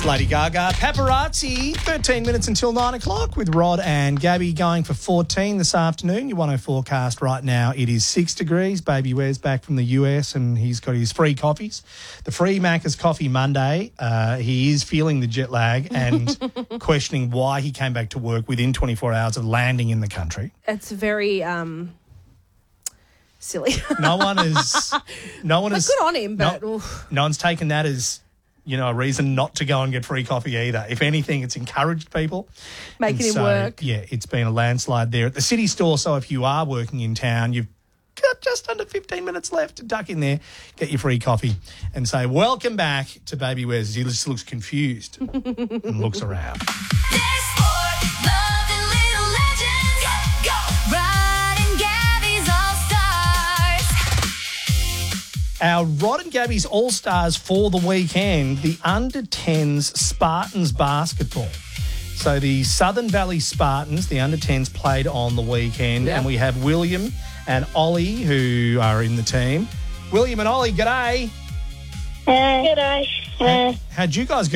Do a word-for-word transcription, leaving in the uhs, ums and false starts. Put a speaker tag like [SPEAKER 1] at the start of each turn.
[SPEAKER 1] Lady Gaga. Paparazzi, thirteen minutes until nine o'clock with Rod and Gabby going for fourteen this afternoon. Your one oh forecast right now, it is six degrees. Baby Ware's back from the U S and he's got his free coffees. The free Macca's Coffee Monday. Uh, he is feeling the jet lag and questioning why he came back to work within twenty-four hours of landing in the country.
[SPEAKER 2] It's very um, silly.
[SPEAKER 1] No one is... No one
[SPEAKER 2] But
[SPEAKER 1] is...
[SPEAKER 2] good on him, but...
[SPEAKER 1] No,
[SPEAKER 2] oof.
[SPEAKER 1] no one's taken that as... you know, a reason not to go and get free coffee either. If anything, it's encouraged people.
[SPEAKER 2] Making
[SPEAKER 1] And
[SPEAKER 2] him
[SPEAKER 1] so,
[SPEAKER 2] work.
[SPEAKER 1] Yeah, it's been a landslide there at the city store. So if you are working in town, you've got just under fifteen minutes left to duck in there, get your free coffee and say, welcome back to Baby Wes. He just looks confused and looks around. Our Rod and Gabby's All-Stars for the weekend, the under tens Spartans basketball. So the Southern Valley Spartans, the under tens, played on the weekend.
[SPEAKER 2] Yep.
[SPEAKER 1] And we have William and Ollie who are in the team. William and Ollie, g'day.
[SPEAKER 3] Uh, G'day. Uh,
[SPEAKER 1] How'd you guys